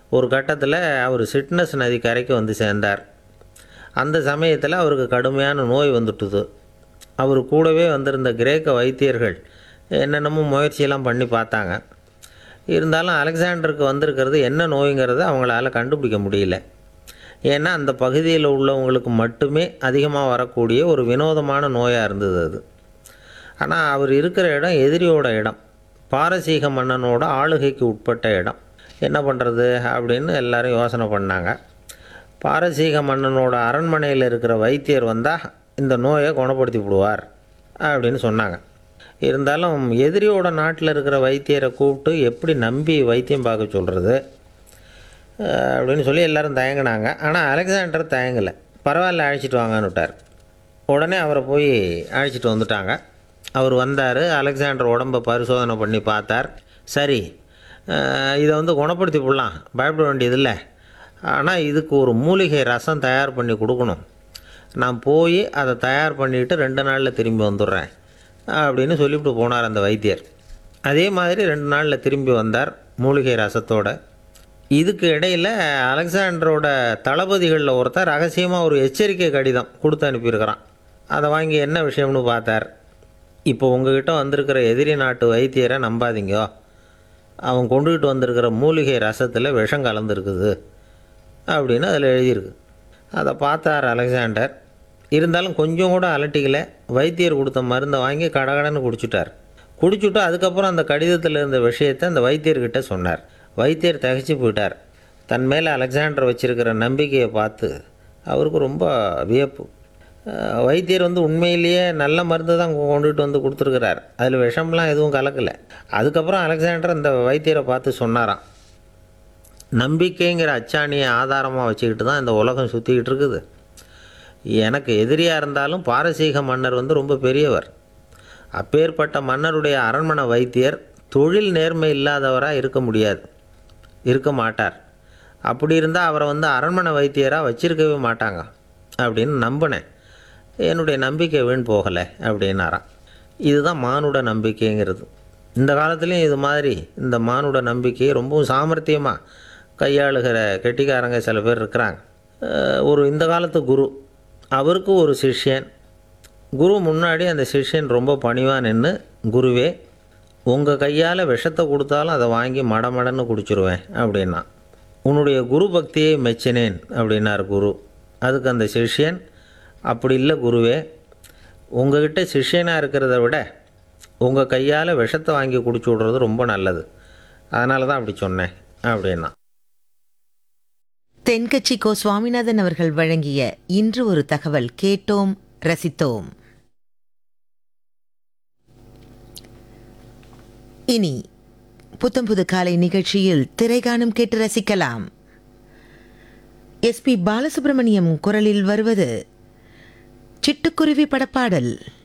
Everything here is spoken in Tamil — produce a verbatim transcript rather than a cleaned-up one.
ஒரு கட்டத்தில் அவர் சிட்னஸ் நதி கரைக்கு வந்து சேர்ந்தார். அந்த சமயத்தில் அவருக்கு கடுமையான நோய் வந்துட்டுது. அவர் கூடவே வந்திருந்த கிரேக்க வைத்தியர்கள் என்னென்னமோ முயற்சியெல்லாம் பண்ணி பார்த்தாங்க. இருந்தாலும் அலெக்சாண்டருக்கு வந்திருக்கிறது என்ன நோய்ங்கிறத அவங்களால கண்டுபிடிக்க முடியல. ஏன்னா அந்த பகுதியில் உள்ளவங்களுக்கு மட்டுமே அதிகமாக வரக்கூடிய ஒரு வினோதமான நோயாக இருந்தது அது. ஆனால் அவர் இருக்கிற இடம் எதிரியோட இடம், பாரசீக மன்னனோட ஆளுகைக்கு உட்பட்ட இடம். என்ன பண்ணுறது அப்படின்னு எல்லாரும் யோசனை பண்ணாங்க. பாரசீக மன்னனோட அரண்மனையில் இருக்கிற வைத்தியர் வந்தால் இந்த நோயை குணப்படுத்தி விடுவார் அப்படின்னு சொன்னாங்க. இருந்தாலும் எதிரியோட நாட்டில் இருக்கிற வைத்தியரை கூப்பிட்டு எப்படி நம்பி வைத்தியம் பார்க்க சொல்கிறது அப்படின்னு சொல்லி எல்லோரும் தயங்கினாங்க. ஆனால் அலெக்சாண்டர் தயங்கலை. பரவாயில்ல, அழைச்சிட்டு வாங்கன்னு விட்டார். உடனே அவரை போய் அழைச்சிட்டு வந்துட்டாங்க. அவர் வந்தார். அலெக்சாண்டர் உடம்பை பரிசோதனை பண்ணி பார்த்தார். சரி, இதை வந்து குணப்படுத்தி விடலாம், பயப்பட வேண்டியதில்லை. ஆனால் இதுக்கு ஒரு மூலிகை ரசம் தயார் பண்ணி கொடுக்கணும். நான் போய் அதை தயார் பண்ணிவிட்டு ரெண்டு நாளில் திரும்பி வந்துடுறேன் அப்படின்னு சொல்லிவிட்டு போனார் அந்த வைத்தியர். அதே மாதிரி ரெண்டு நாளில் திரும்பி வந்தார் மூலிகை ரசத்தோட. இதுக்கு இடையில் அலெக்சாண்டரோட தளபதிகளில் ஒருத்தர் ரகசியமாக ஒரு எச்சரிக்கை கடிதம் கொடுத்து அனுப்பியிருக்கிறான். அதை வாங்கி என்ன விஷயம்னு பார்த்தார். இப்போ உங்ககிட்ட வந்திருக்கிற எதிரி நாட்டு வைத்தியரை நம்பாதீங்கோ, அவன் கொண்டுகிட்டு வந்திருக்கிற மூலிகை ரசத்தில் விஷம் கலந்துருக்குது அப்படின்னு அதில் எழுதியிருக்கு. அதை பார்த்தார் அலெக்சாண்டர். இருந்தாலும் கொஞ்சம் கூட அலட்டிக்கலை. வைத்தியர் கொடுத்த மருந்தை வாங்கி கடகடன்னு குடிச்சிட்டார். குடிச்சுட்டு அதுக்கப்புறம் அந்த கடிதத்தில் இருந்த விஷயத்தை அந்த வைத்தியர்கிட்ட சொன்னார். வைத்தியர் தகைச்சு போயிட்டார். தன் மேலே அலெக்சாண்டர் வச்சுருக்கிற நம்பிக்கையை பார்த்து அவருக்கு ரொம்ப வியப்பு. வைத்தியர் வந்து உண்மையிலேயே நல்ல மருந்து தான் கொண்டுகிட்டு வந்து கொடுத்துருக்கிறார், அதில் விஷம்லாம் எதுவும் கலக்கலை. அதுக்கப்புறம் அலெக்சாண்டர் அந்த வைத்தியரை பார்த்து சொன்னாராம், நம்பிக்கைங்கிற அச்சாணியை ஆதாரமாக வச்சுக்கிட்டு தான் இந்த உலகம் சுற்றிக்கிட்டு இருக்குது. எனக்கு எதிரியாக இருந்தாலும் பாரசீக மன்னர் வந்து ரொம்ப பெரியவர். அப்பேற்பட்ட மன்னருடைய அரண்மனை வைத்தியர் தொழில் நேர்மை இல்லாதவராக இருக்க முடியாது, இருக்க மாட்டார். அப்படி இருந்தால் அவரை வந்து அரண்மனை வைத்தியராக வச்சிருக்கவே மாட்டாங்க அப்படின்னு நம்பினேன். என்னுடைய நம்பிக்கை வீண் போகலை அப்படின்னாராம். இதுதான் மானுட நம்பிக்கைங்கிறது. இந்த காலத்துலேயும் இது மாதிரி இந்த மானுட நம்பிக்கையை ரொம்பவும் சாமர்த்தியமாக கையாளுகிற கெட்டிக்காரங்க சில பேர் இருக்கிறாங்க. ஒரு இந்த காலத்து குரு, அவருக்கு ஒரு சிஷ்யன். குரு முன்னாடி அந்த சிஷ்யன் ரொம்ப பணிவாக நின்று, குருவே, உங்கள் கையால் விஷத்தை கொடுத்தாலும் அதை வாங்கி மடமடன்னு குடிச்சிருவேன் அப்படின்னா. உன்னுடைய குரு பக்தியை மெச்சினேன் அப்படின்னார் குரு. அதுக்கு அந்த சிஷ்யன், அப்படி இல்லை குருவே, உங்கள்கிட்ட சிஷ்யனாக இருக்கிறத விட உங்கள் கையால் விஷத்தை வாங்கி குடிச்சு விட்றது ரொம்ப நல்லது, அதனால தான் அப்படி சொன்னேன் அப்படின்னா. தென்கட்சி கோ சுவாமிநாதன் அவர்கள் வழங்கிய இன்று ஒரு தகவல் கேட்டோம், ரசித்தோம். இனி புத்தம்புது காலை நிகழ்ச்சியில் திரைகாணும் கேட்டு ரசிக்கலாம். எஸ் பி பாலசுப்ரமணியம் குரலில் வருவது சிட்டுக்குருவி படப்பாடல்.